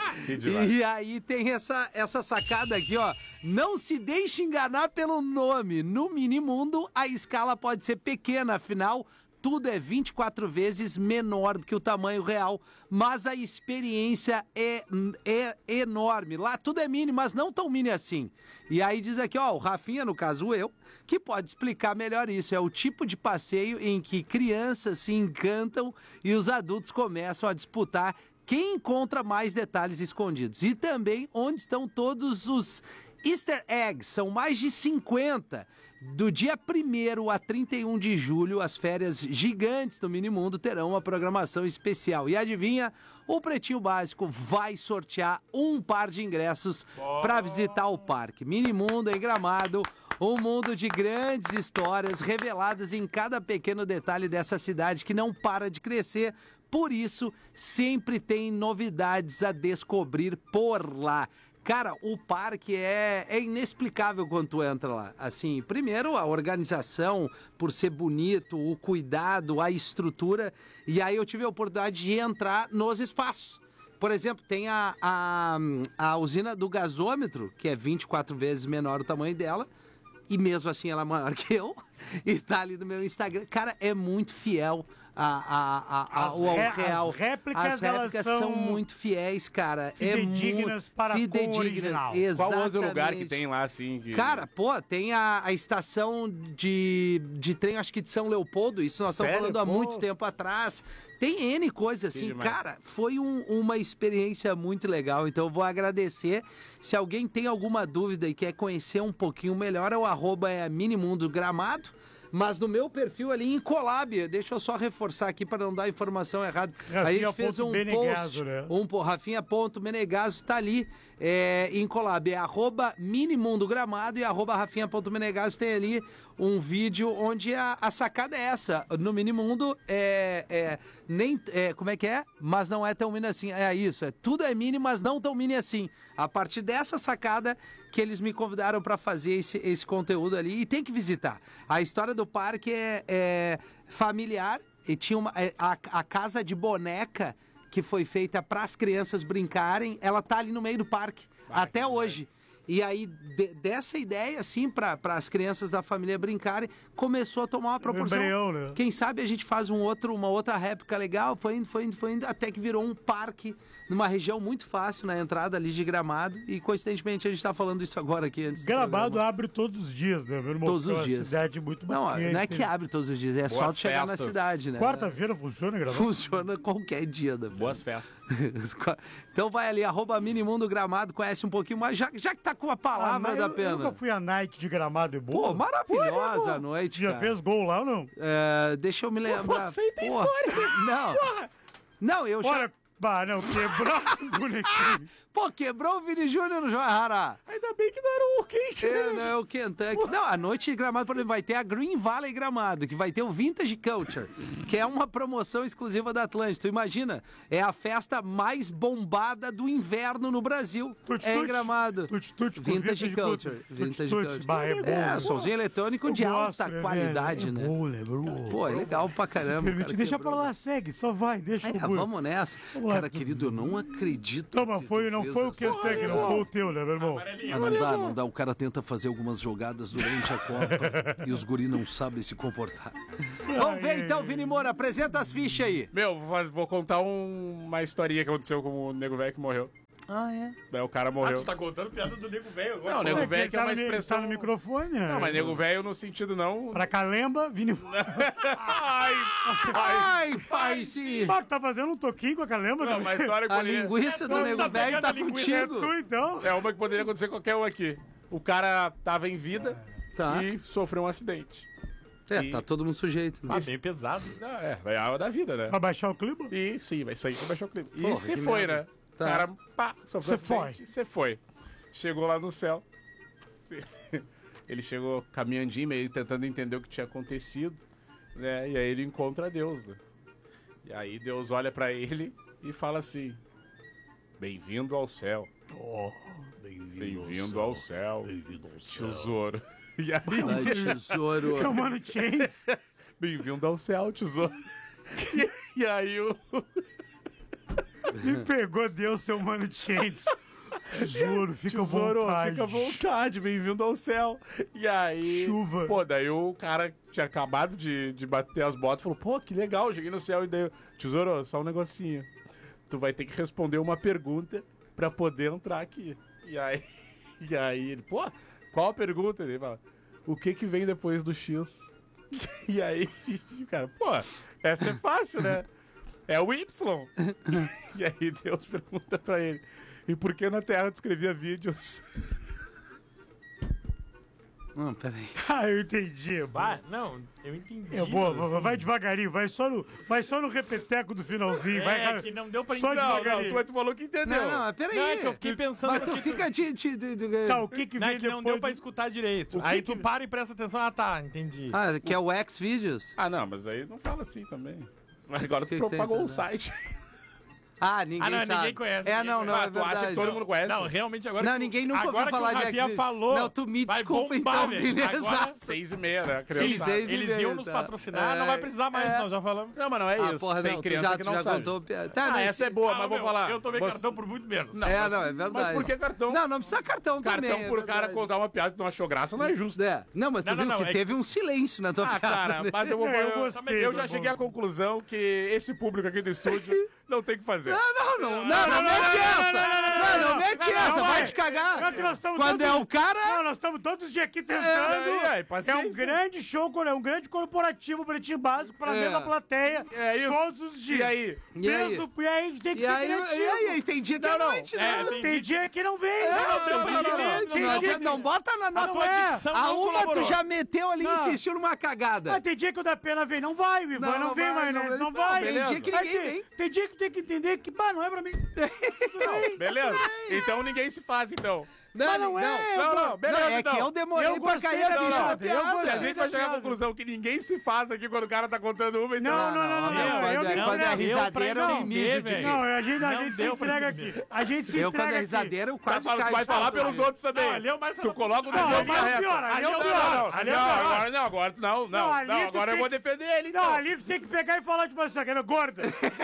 E aí tem essa, essa sacada aqui, ó. Não se deixe enganar pelo nome. No Mini Mundo, a escala pode ser pequena, afinal, tudo é vinte e quatro vezes menor do que o tamanho real, mas a experiência é, é enorme. Lá tudo é mini, mas não tão mini assim. E aí diz aqui, ó, o Rafinha, no caso eu, que pode explicar melhor isso. É o tipo de passeio em que crianças se encantam e os adultos começam a disputar quem encontra mais detalhes escondidos. E também onde estão todos os Easter eggs, são mais de cinquenta. Do dia primeiro a trinta e um de julho, as férias gigantes do Minimundo terão uma programação especial. E adivinha? O Pretinho Básico vai sortear um par de ingressos para visitar o parque. Minimundo em Gramado, um mundo de grandes histórias reveladas em cada pequeno detalhe dessa cidade que não para de crescer. Por isso, sempre tem novidades a descobrir por lá. Cara, o parque é, é inexplicável quando tu entra lá. Assim, primeiro a organização, por ser bonito, o cuidado, a estrutura. E aí eu tive a oportunidade de entrar nos espaços. Por exemplo, tem a, a, a usina do gasômetro, que é vinte e quatro vezes menor o tamanho dela. E mesmo assim ela é maior que eu. E tá ali no meu Instagram. Cara, é muito fiel a, a, a, a, As ao ré- real. as réplicas, As réplicas elas são... são muito fiéis, cara. fidedignas é muito para com o original. Qual Exatamente. outro lugar que tem lá, assim? Que... Cara, pô, tem a, a estação de, de trem, acho que de São Leopoldo, isso nós estamos Sério? falando há Pô. muito tempo atrás. Tem N coisas assim, demais. cara, foi um- uma experiência muito legal, então eu vou agradecer. Se alguém tem alguma dúvida e quer conhecer um pouquinho melhor, o arroba é Minimundo Gramado. Mas no meu perfil ali em Colab, deixa eu só reforçar aqui para não dar informação errada. A gente fez um Benegaso, post, né? um po- Rafinha.menegaso tá ali é, em Colab, é arroba Minimundo Gramado e arroba Rafinha.menegaso tem ali um vídeo onde a, a sacada é essa. No Minimundo é, é nem é, como é que é? Mas não é tão mini assim. É isso, é tudo é mini, mas não tão mini assim. A partir dessa sacada que eles me convidaram para fazer esse, esse conteúdo ali e tem que visitar. A história do parque é, é familiar e tinha uma, é, a, a casa de boneca que foi feita para as crianças brincarem, ela tá ali no meio do parque até hoje. E aí, de- dessa ideia, assim, para as crianças da família brincarem, começou a tomar uma proporção. embrião, né? Quem sabe a gente faz um outro, uma outra réplica legal, foi indo, foi indo, foi indo, até que virou um parque numa região muito fácil, na entrada ali de Gramado, e coincidentemente a gente tá falando isso agora aqui antes do Gramado programa. abre todos os dias, né, meu irmão? Todos É os uma dias. cidade muito Não, bacana. não é que abre todos os dias, é só Boas tu chegar festas. na cidade, né? Quarta-feira funciona Gramado? Funciona qualquer dia da Boas festas. Então vai ali, arroba Minimundo Gramado, conhece um pouquinho mais, já, já que tá com a Ah, palavra mas da eu, eu pena. nunca fui a night de Gramado e boa. Pô, maravilhosa Pô, a noite, Já cara. fez gol lá ou não? É, deixa eu me lembrar. isso aí tem Porra. Não. Não, eu já... Olha, bah, não, quebrou o bonequinho. Pô, quebrou o Vini Júnior no João Hará. Ainda bem que não era o quente, É, né? não, é o Kentucky. Não, a noite de Gramado, por exemplo, vai ter a Green Valley Gramado, que vai ter o Vintage Culture, que é uma promoção exclusiva da Atlântida. Tu imagina, é a festa mais bombada do inverno no Brasil. Tuti, é em tuti. Gramado. Tuti, tuti, com Vintage vintage Culture. tuti, Vintage tuti. Culture. Bah, é bom, É, né? somzinho eletrônico Eu de gosto, alta né, qualidade, velho? né? É bom, né, bro? Pô, é legal pra caramba. Permite, cara, deixa quebrou. pra lá, segue, só vai, deixa É, o burro. vamos nessa. Vamos lá. Cara, querido, eu não acredito. Não, mas que foi, tu não fez foi o essa- Kentucky, não foi o teu, né, meu irmão? Ah, não dá, não dá. O cara tenta fazer algumas jogadas durante a Copa e os guri não sabem se comportar. Vamos ver então, Vini Moura, apresenta as fichas aí. Meu, vou, faz- vou contar um- uma historinha que aconteceu com o nego velho que morreu. Ah, é? Daí o cara Ah, morreu. tu tá contando piada do nego velho agora? Não, nego É, velho que é tá uma no mi- expressão... Tá no microfone, né? Não, mas nego velho no sentido não... Pra Calemba, Vini... Ai, Ai, pai, sim. Ah, tá fazendo um toquinho com a Calemba? Não, mas história que A poderia... linguiça do Não, nego tá velho pegando tá a linguiça, contigo. É tu, então? É uma que poderia acontecer com qualquer um aqui. O cara tava em vida Tá. e sofreu um acidente. É, tá todo mundo sujeito. Ah, bem pesado. Não, é, é a água da vida, né? Pra baixar o clima? E sim, vai sair pra baixar o clima. E Porra, você que foi, merda. né? Tá. O cara, pá, sofreu Você um acidente, Você foi. Chegou lá no céu. Ele chegou caminhandinho, meio tentando entender o que tinha acontecido, né? E aí ele encontra Deus, né? E aí Deus olha pra ele e fala assim: bem-vindo ao céu. Bem-vindo ao céu. Bem-vindo ao céu. Tesouro. E aí, Ai, tesouro. É o Mano Chains. bem-vindo ao céu, tesouro. E, e aí o. Me pegou Deus, seu Mano Chains. Tesouro, fica à Tesouro, vontade. fica à vontade, bem-vindo ao céu. E aí. Chuva. Pô, daí o cara tinha acabado de, de bater as botas falou: pô, que legal, cheguei no céu. E daí, tesouro, só um negocinho. Tu vai ter que responder uma pergunta pra poder entrar aqui. E aí, e aí ele, pô, qual a pergunta? Ele fala: o que que vem depois do X? E aí, o cara, pô, essa é fácil, né? É o Y. E aí Deus pergunta pra ele: e por que na Terra tu escrevia vídeos? Não, peraí. Ah, eu entendi. É Bah, não, eu entendi. É boa, mas, vai, vai assim, devagarinho, vai só no, vai só no repeteco do finalzinho. É, vai, que não deu pra só entender. Não, não, devagarinho. tu, tu falou que entendeu. Não, não, mas peraí. Não, é que eu fiquei pensando Mas tu porque fica de... de, de, de- Tá, o que que Não, vem é que não depois deu pra do- escutar direito. O que Aí que- tu para e presta atenção. Ah, tá, entendi. Ah, que é o X-Videos? Ah, não, mas aí não fala assim também. Mas agora Que tu que tem, propagou né? o site. Ah, ninguém Ah, não, sabe. ninguém conhece, É, ninguém não, não, Ah, é tu acha verdade. que todo mundo conhece? Não, realmente agora... Não, que o- ninguém nunca agora ouviu falar que o de Rafinha X- falou... Não, tu me vai desculpa, bombar, então, velho. beleza. Agora, Seis e meia, né? sim, Criança. seis e eles meia, iam nos tá. patrocinar, É, não vai precisar mais, é. nós já falamos. Não, mas não é Ah, isso. porra, Tem não, tu criança já, que tu não já sabe. contou... Tá, Ah, não, essa é se- boa, Ah, mas vou meu, falar. Eu tomei Você- cartão por muito menos. É, não, é verdade. Mas por que cartão? Não, não precisa cartão também. Cartão é por cara verdade. contar uma piada que não achou graça não é justo. É. Não, mas tu Não, não, viu não, que é que- teve um silêncio na tua Ah, cara. cara, né? mas eu vou É, eu falar. gostei, Eu já tá cheguei bom. à conclusão que esse público aqui do estúdio não tem o que fazer. Não, não, não, não, não mete essa! Não, não mete essa, vai te cagar! É que nós estamos Quando é todos- o cara... Não, nós estamos todos os dias aqui tentando. É, aí, É, paciência. um grande show, é um grande corporativo pretinho básico pra É. mesma plateia. É isso. Todos os dias. E aí? E aí? Mesmo- e aí tem que E ser aí, criativo. e aí, tem dia que é noite, né? É, tem Tem dia que não vem. É, não, não, tem não, dia não, que não, vem, não, tem não dia adianta, que- não bota na A nossa... sua é. dicção A não uma tu colaborou. já meteu ali e Não. insistiu numa cagada. Ah, tem dia que o da pena vem, não vai, o Ivan Não, não, não vem, vai, maionese, não, não, não, vai. beleza. Tem dia que Aí ninguém tem- vem. Tem dia que tem que entender que, bah, não é pra mim. Não, beleza? Então ninguém se faz, então. Não, Mas não é, Não, não, Não, beleza, é então. que eu demorei Eu pra gostei cair a da ficha piada, da eu piada. Se a gostei. gente vai chegar à conclusão que ninguém se faz aqui quando o cara tá contando uma, então... Não, não, não, não, não. Quando eu é- me quando é entrego. risadeira, eu pra me mijo entender, de velho. Não, a gente, a Não gente se deu pra entrega entender. aqui. A gente se Eu, entrega quando é aqui. risadeira, eu Tá quase falando, tu caio vai de falar salto. pelos outros também. Não, ali é o mais Tu coloca o dos Não, outros ali é na o reta. pior, ali é o Não, pior. não, Ali é o não, pior. agora não, agora não, não, Não, ali não, tu agora eu tem vou que- defender ele, Não, então. ali tu tem que pegar e falar, tipo assim, aquela gorda.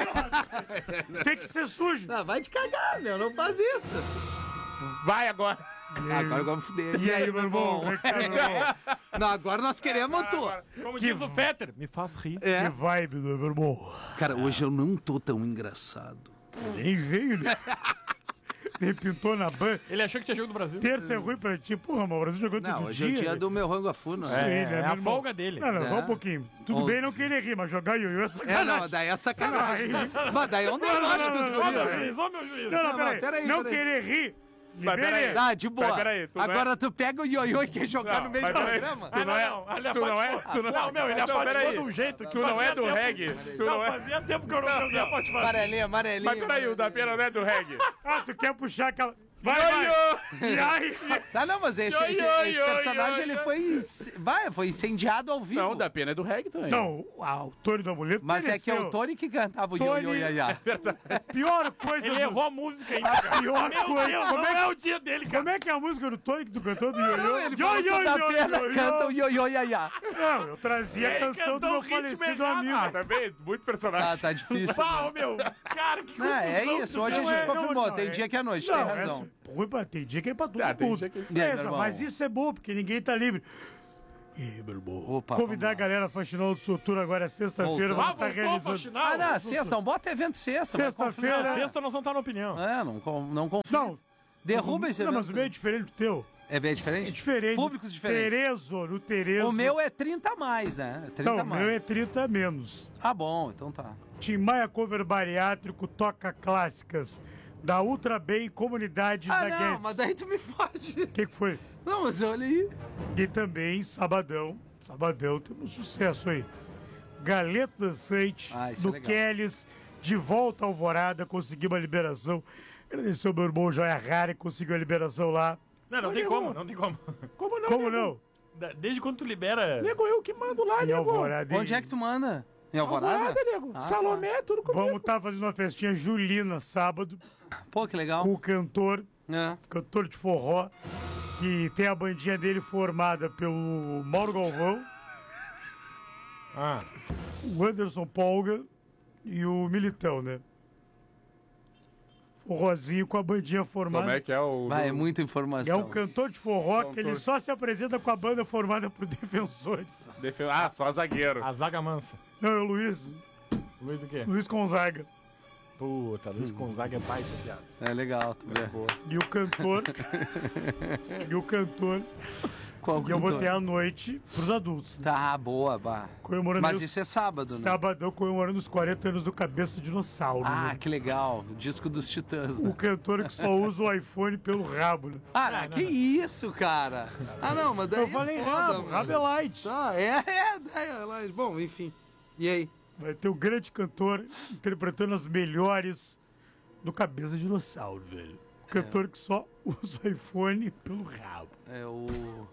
Tem que ser sujo. Não, vai te cagar, meu, não faz isso. Vai agora. Agora vamos fuder. E aí, meu irmão? Como é que tá, meu irmão? Não, agora nós queremos tu. Como diz o Fetter, me faz rir. Que É. vibe, meu irmão. Cara, hoje eu não tô tão engraçado. Nem veio, né? Nem pintou na ban. Ele achou que tinha jogo do Brasil. Terça é ruim pra ti. Porra, mas o Brasil jogou Não, todo hoje é o dia. dia do meu rango a funo. Sim, né? É, né, é meu a irmão? folga dele. Não, não, É. só um pouquinho. Tudo bem não Onze. querer rir, mas jogar ioiô é É, sacanagem. não, daí é sacanagem. Aí- Mas daí é um deboche com os não, não, Ó, guris. meu não, juiz, ó, meu juiz. Não, não, Não, peraí. peraí, Não peraí. querer rir. Mas peraí. Libere. Tá, de boa. Mas peraí, tu não é- Agora tu pega o ioiô e quer jogar Não, no meio mas do peraí. programa? Tu não é- Ali tu não é- apaixonou. tu não- Não, meu, ele Não, apaixonou peraí. de um jeito. Tu não é fazia do tempo- reggae. Tu Não, não é... fazia tempo que eu não via pode fazer. Amarelinho, amarelinho. Mas peraí, o da pena não é do reggae. Ah, tu quer puxar aquela... Vai, Ioiô! vai. E aí... Tá, não, mas esse, esse, Ioiô, esse ioiô, personagem ele ioiô. foi, inc- vai, foi incendiado ao vivo. Não, o da pena é do reggae também. Não, ah, o Tony do Amuleto Mas é que é o mereceu. Tony que cantava o Tony- ioiô iaiá. Pior coisa Ele do... errou a música ainda, A cara. pior Meu coisa... Deus, Como não é, é o dia dele, cara. como é que é a música do Tony que tu cantou do ioiô? Não, ele Io, falou que io, o da io, pena io, io. canta o ioiô iaiá. Não, eu trazia a Ele canção do cantou meu o ritmo falecido errado. amigo. Ah, também, muito personagem. Tá, tá difícil. Pau, meu. Cara, que Não, é confusão isso, tu hoje a deu, gente é. confirmou, não, tem é- dia que é noite, Não, tem razão. essa- ruim pra, tem dia que é pra tudo. Ah, tem tudo. dia que é isso. E aí, É, meu irmão? mas isso é bom, porque ninguém tá livre. E, meu irmão, Opa, convidar a vamos lá. galera Faxinol do Soturno agora é sexta-feira, Voltou. vamos Ah, estar voltou, realizando. Faxinal? Ah, não, sexta, não bota evento sexta. vai Sexta-feira- confirmar. Sexta nós vamos estar na opinião. É, não, com- não confia. Não, Derruba esse não, evento. mas o meu é diferente do teu. É bem diferente? É diferente. Públicos diferentes. Terezo, no Terezo. O meu é trinta a mais, né? É trinta Não, a o mais. meu é trinta a menos. Ah, bom, então tá. Tim Maia Cover Bariátrico toca clássicas da Ultra Bem Comunidade Ah, da não, Guedes. mas daí tu me foge. O que, que foi? Não, mas olha aí. E também, sabadão, sabadão, temos sucesso aí. Galeto Dançante, Ah, isso é do legal. Kellys, de volta à Alvorada, conseguiu uma liberação. Agradecer ao meu irmão Joia Rara, que conseguiu a liberação lá. Não, não tem como, não tem como. Como não, Como nego? não? Da- Desde quando tu libera... Nego, eu que mando lá, Em nego. Alvorada. Onde é que tu manda? Em Alvorada? Alvorada, nego. Ah, Salomé, tudo comigo. Vamos estar fazendo uma festinha julina sábado, Pô, que legal. com o cantor, É. cantor de forró, que tem a bandinha dele formada pelo Mauro Galvão, Ah, o Anderson Polga e o Militão, né? Forrozinho com a bandinha formada. Como é que é o... Vai, é do- muita É informação. um cantor de forró que Cantor. ele só se apresenta com a banda formada por defensores. Defe- Ah, só zagueiro. a zaga mansa. Não, é o Luiz, Luiz o quê? Luiz Gonzaga. Puta, Luiz Gonzaga é baita piada. É legal, tu vê. E o cantor, e o cantor Qual E eu vou cantor? ter a noite pros adultos. né? Tá, boa, bah. Comemorando Mas os- isso é sábado, né? Sabadão comemorando os quarenta anos do Cabeça Dinossauro. Ah, né? que legal. O disco dos Titãs, né? O cantor que só usa o iPhone pelo rabo. Né? Ah, não, que isso, cara? Ah, não, mas daí Eu falei é foda, rabo, mano. rabo é light. Tá, é, é, daí é light. Bom, enfim. E aí? Vai ter o grande cantor interpretando as melhores do Cabeça Dinossauro, velho. O cantor que só usa o iPhone pelo rabo. É o...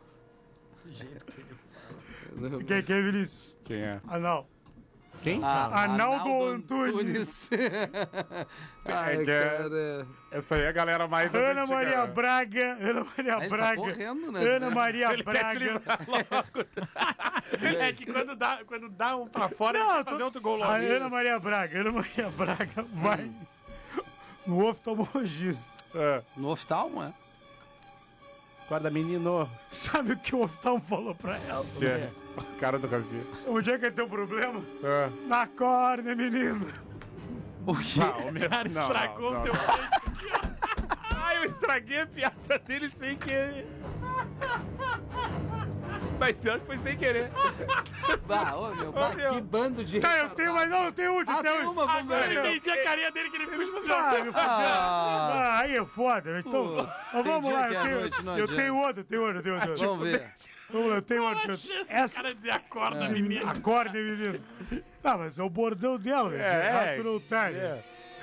Quem, quem é, Vinícius? Quem é? Ah, não. Quem? Ah, Arnaldo Antunes. Ai, É que é- cara. Essa aí é a galera mais... Ana antiga, Maria né? Braga. Ana Maria Ele tá Braga. correndo, né? Ana Maria Ele quer se Braga. livrar logo. É que quando dá, quando dá um pra fora, Não, ele quer tô- fazer outro gol A logo. Ana Maria Braga. Ana Maria Braga vai no oftalmologista. É. No oftalmo, é? Guarda, menino. Sabe o que o oftalmo falou pra ela? Que é? Cara do Rafinha. Onde é que é teu problema? É. Na córnea, menino. O quê? Não, o meu... Cara, não, estragou não, o não. teu peito. Ai, eu estraguei a piada dele sem querer. Mas pior que foi sem querer. Bah, ô, meu, bah, meu. que bando de Tá, eu tenho, mas não, eu tenho último. Ah, tenho tem último. uma, vamos Agora ver. eu entendi a carinha dele que ele ficou tipo assim. Ah, me fudeu. Ah, Ah, aí é foda. Então, Pô, então tem vamos dia lá. que Eu à tenho, noite não eu adianta. tenho outra, eu tenho outra, eu tenho outra. vamos ver. Vamos lá, eu tenho outra. Esse Essa, cara dizia acorda, menino. acorda, menino. Ah, mas é o bordão dela, velho. É, É, tu não tá, né?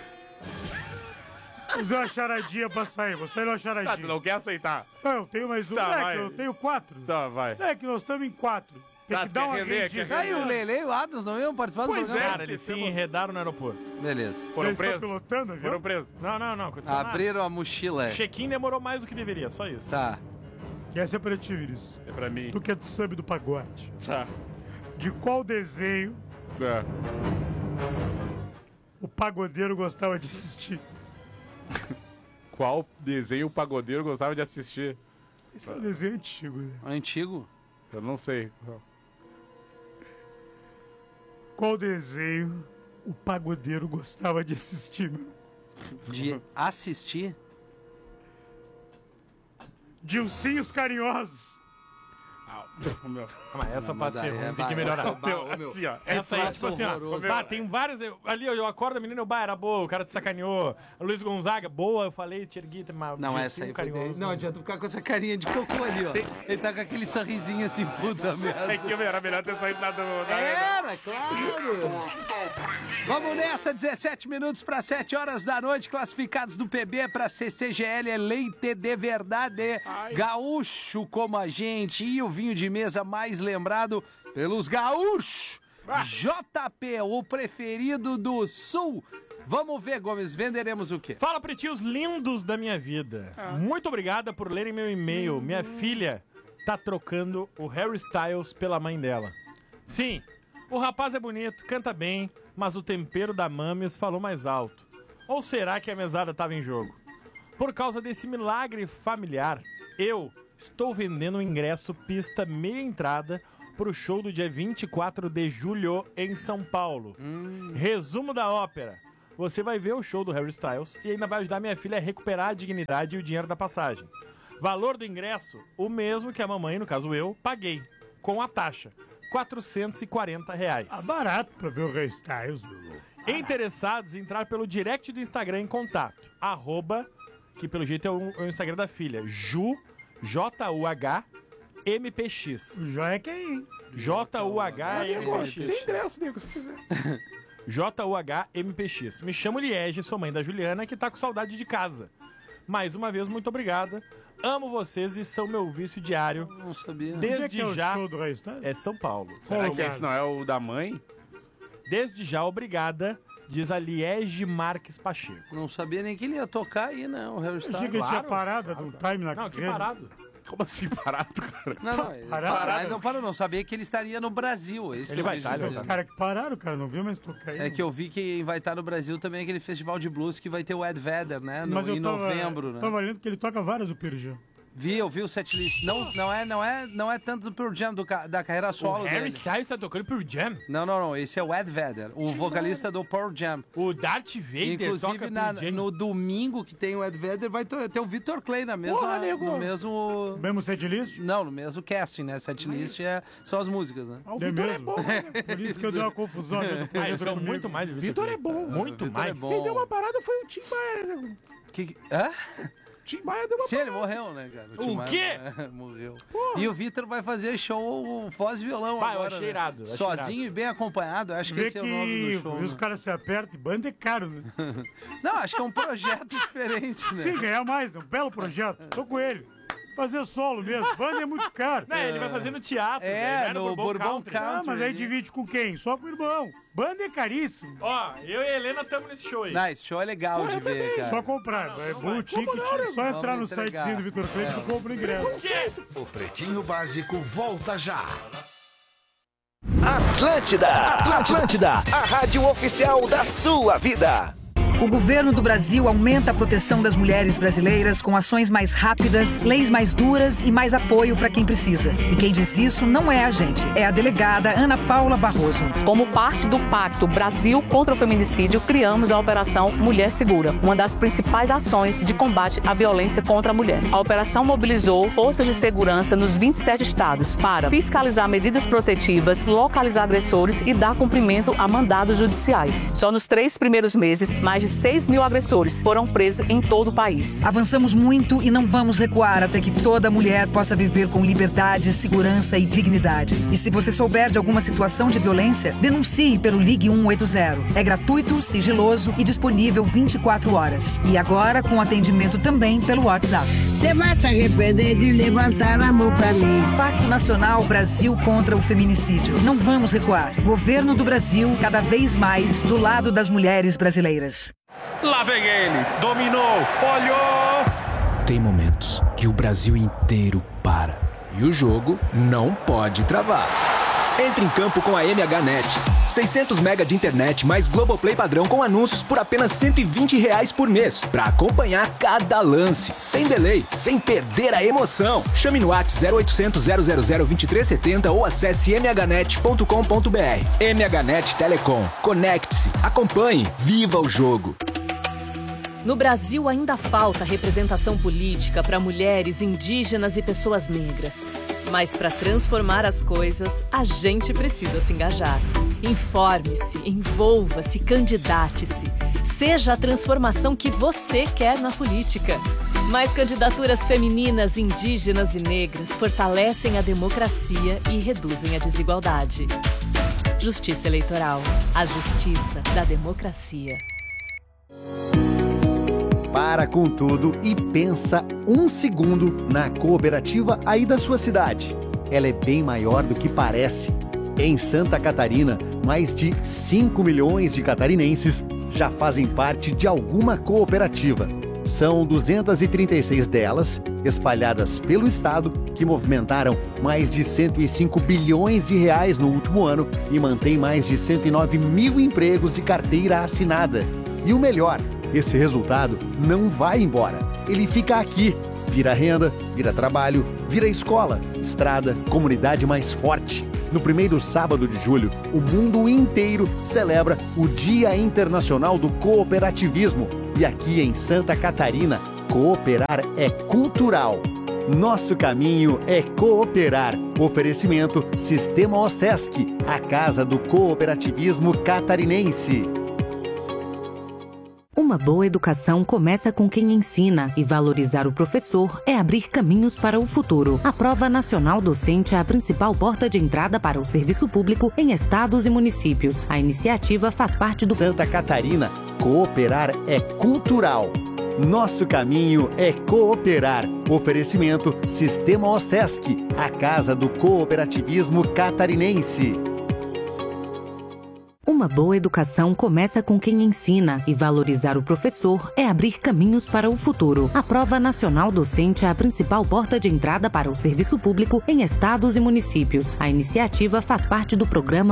Usei uma charadinha pra sair, vou sair uma Tá, tu charadinha. não quer aceitar? Não, eu tenho mais um. Tá, é, vai. que eu tenho quatro. Tá, vai. É que nós estamos em quatro. Tem Tá, que tu dar quer uma render, rendida. quer Aí o Lele e o Adams não iam participar do Pois programa? Cara, eles se enredaram no aeroporto. Beleza. Foram Eles estão presos? pilotando, viu? Foram presos. Não, não, não. Aconteceu nada. Abriram a mochila. Check-in demorou mais do que deveria, só isso. Tá. Que essa é pra ti, Vinícius. É pra mim. Tu que é do samba do pagode. Tá. De qual desenho É. o pagodeiro gostava de assistir? Qual desenho o pagodeiro gostava de assistir? Esse é um desenho antigo, né? Antigo? Eu não sei. Qual desenho o pagodeiro gostava de assistir, meu? De assistir? Dilcinhos Carinhosos. Ah, o meu. Ah, mas essa Não, pode mas ser daí é ruim, tem que vai, melhorar. essa- Meu, Ô, meu. assim, ó. Essa aí, troço tipo assim, ó. horroroso. Bah, tem várias. eu- ali eu acordo, a menina, eu, bah, era boa, o cara te sacaneou. Luiz Gonzaga, boa, eu falei, te ergui, mas. Não, essa aí foi daí. Não adianta ficar com essa carinha de cocô ali, ó. Ele tá com aquele sorrisinho assim, puta merda. É que era melhor ter saído na do. na- Era, claro! Vamos nessa, dezessete minutos para sete horas da noite, classificados do P B para C C G L é leite de verdade, gaúcho como a gente e o vinho de mesa mais lembrado pelos gaúchos. J P, o preferido do Sul. Vamos ver, Gomes, venderemos o quê? Fala, pretinhos lindos da minha vida. Muito obrigada por lerem meu e-mail. Minha filha tá trocando o Harry Styles pela mãe dela. Sim, o rapaz é bonito, canta bem, mas o tempero da Mames falou mais alto. Ou será que a mesada tava em jogo? Por causa desse milagre familiar, eu estou vendendo o ingresso pista meia entrada pro show do dia vinte e quatro de julho em São Paulo. Resumo da ópera. Você vai ver o show do Harry Styles e ainda vai ajudar minha filha a recuperar a dignidade e o dinheiro da passagem. Valor do ingresso, o mesmo que a mamãe, no caso eu, paguei, com a taxa, quatrocentos e quarenta reais. Tá barato pra ver o Ray Styles, meu. Interessados, entrar pelo direct do Instagram em contato, arroba, que pelo jeito é o, é o Instagram da filha, Ju, J U H M P X. O Jó é quem, hein? J U H M P X. Tem ingresso, Nico, se quiser. J U H M P X. Me chamo Liege, sou mãe da Juliana, que tá com saudade de casa. Mais uma vez, muito obrigada. Amo vocês e são meu vício diário. Não sabia. Onde é que Desde é o já. show do Ray Styles? É São Paulo. Será que lugar? esse não é o da mãe? Desde já, obrigada, diz a Liege Marques Pacheco. Não sabia nem que ele ia tocar aí, né? O Harry Eu achei Styles. que ele tinha claro. parado do time na Não, que carreira. parado. Como assim parado, cara? Não, não, ele Parado. parado. Não parou, não sabia que ele estaria no Brasil. é isso Ele que eu vai quis estar, ele vai dizer. Os caras que pararam, cara, não viu mais tocar aí. É que eu vi que vai estar no Brasil também aquele festival de blues que vai ter o Ed Vedder, né? No, Mas eu em tava, novembro, né? Tava lendo que ele toca várias do Pearl Jam. Vi, eu vi o setlist. Não, não, é, não, é, não é tanto do Pearl Jam, do, ca- da carreira solo O Harry dele. Styles tá tocando Pearl Jam. Não, não, não. Esse é o Ed Vedder, o vocalista do Pearl Jam. O Darth Vader toca Inclusive, na- Pearl Jam. no domingo que tem o Ed Vedder, vai to- ter o Victor Clay na mesma, Porra, nego. no mesmo... Mesmo setlist? Não, no mesmo casting, né? Setlist é, são as músicas, né? Ah, o É Vitor é mesmo? bom, né? Por isso que eu dei uma confusão. né, do Ah, eles Vitor são comigo. muito mais do Vitor é bom. Muito Vitor mais. é bom. Quem deu uma parada foi o Tim Maia, né? Que, que- hã? Tim Maia deu uma Sim, ele morreu, né, cara? O Tim Maia, quê? é, morreu. E o Vitor vai fazer show voz e violão Bah, eu agora, achei né? irado, eu achei Sozinho e bem acompanhado, acho que Vê esse que é o nome do show. os né? caras se apertam e banda é caro, né? Não, acho que é um projeto diferente, né? Sim, ganhar mais, é um belo projeto. Tô com ele. Fazer solo mesmo. Banda é muito caro. Não, ele vai fazer no teatro. É, velho, não no Bourbon Country. Ah, mas aí ali. divide com quem? Só com o irmão. Banda é caríssimo. Ó, eu e a Helena estamos nesse show aí. Não, esse show é legal de ver, cara. Só comprar. É bom ticket. Só entrar no Vamos entregar. sitezinho do Vitor Clay que tu compra o ingresso. O Pretinho Básico volta já. Atlântida, Atlântida, a rádio oficial da sua vida. O governo do Brasil aumenta a proteção das mulheres brasileiras com ações mais rápidas, leis mais duras e mais apoio para quem precisa. E quem diz isso não é a gente, é a delegada Ana Paula Barroso. Como parte do Pacto Brasil contra o Feminicídio, criamos a Operação Mulher Segura, uma das principais ações de combate à violência contra a mulher. A operação mobilizou forças de segurança nos vinte e sete estados para fiscalizar medidas protetivas, localizar agressores e dar cumprimento a mandados judiciais. Só nos três primeiros meses, mais de seis mil agressores foram presos em todo o país. Avançamos muito e não vamos recuar até que toda mulher possa viver com liberdade, segurança e dignidade. E se você souber de alguma situação de violência, denuncie pelo Ligue um oito zero. É gratuito, sigiloso e disponível vinte e quatro horas. E agora com atendimento também pelo WhatsApp. Você vai se arrepender de levantar a mão pra mim. Pacto Nacional Brasil contra o Feminicídio. Não vamos recuar. Governo do Brasil, cada vez mais do lado das mulheres brasileiras. Lá vem ele, dominou, olhou. Tem momentos que o Brasil inteiro para e o jogo não pode travar. Entre em campo com a M H Net. seiscentos mega de internet mais Globoplay padrão com anúncios por apenas cento e vinte reais por mês. Pra acompanhar cada lance, sem delay, sem perder a emoção. Chame no WhatsApp zero oitocentos, zero zero zero, vinte e três setenta ou acesse m h net ponto com ponto b r. M H Net Telecom. Conecte-se, acompanhe, viva o jogo. No Brasil ainda falta representação política para mulheres, indígenas e pessoas negras. Mas para transformar as coisas, a gente precisa se engajar. Informe-se, envolva-se, candidate-se. Seja a transformação que você quer na política. Mais candidaturas femininas, indígenas e negras fortalecem a democracia e reduzem a desigualdade. Justiça Eleitoral. A justiça da democracia. Para com tudo e pensa um segundo na cooperativa aí da sua cidade. Ela é bem maior do que parece. Em Santa Catarina, mais de cinco milhões de catarinenses já fazem parte de alguma cooperativa. São duzentas e trinta e seis delas, espalhadas pelo estado, que movimentaram mais de cento e cinco bilhões de reais no último ano e mantém mais de cento e nove mil empregos de carteira assinada. E o melhor, esse resultado não vai embora. Ele fica aqui. Vira renda, vira trabalho, vira escola, estrada, comunidade mais forte. No primeiro sábado de julho, o mundo inteiro celebra o Dia Internacional do Cooperativismo. E aqui em Santa Catarina, cooperar é cultural. Nosso caminho é cooperar. Oferecimento Sistema OSESC, a casa do cooperativismo catarinense. Uma boa educação começa com quem ensina e valorizar o professor é abrir caminhos para o futuro. A Prova Nacional Docente é a principal porta de entrada para o serviço público em estados e municípios. A iniciativa faz parte do Santa Catarina. Cooperar é cultural. Nosso caminho é cooperar. Oferecimento Sistema OSESC, a casa do cooperativismo catarinense. Uma boa educação começa com quem ensina e valorizar o professor é abrir caminhos para o futuro. A Prova Nacional Docente é a principal porta de entrada para o serviço público em estados e municípios. A iniciativa faz parte do programa